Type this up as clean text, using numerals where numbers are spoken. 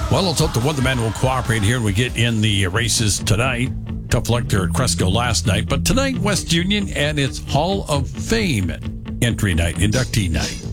Well, let's hope the weatherman will cooperate here and we get in the races tonight. Tough luck there at Cresco last night. But tonight, West Union and its Hall of Fame entry night, inductee night.